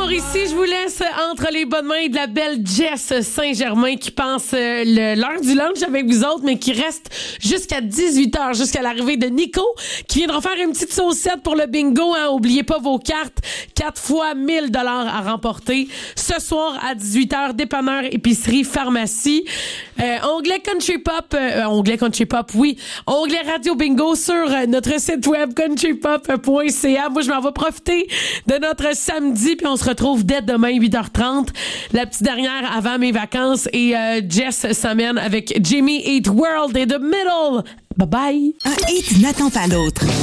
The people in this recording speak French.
Mauricie, je vous laisse entre les bonnes mains de la belle Jess Saint-Germain qui passe l'heure du lunch avec vous autres, mais qui reste jusqu'à 18h, jusqu'à l'arrivée de Nico, qui viendra faire une petite saucette pour le bingo. Hein. Oubliez pas vos cartes. 4 fois 1000 $ à remporter. Ce soir à 18h, dépanneur, épicerie, pharmacie. Onglet Country Pop, oui. Onglet Radio Bingo sur notre site web countrypop.ca. Moi, je m'en vais profiter de notre samedi, puis on se retrouve dès demain 8h30. La petite dernière avant mes vacances, et Jess s'amène avec Jimmy Eat World et The Middle. Bye bye. Un hit n'attend pas l'autre.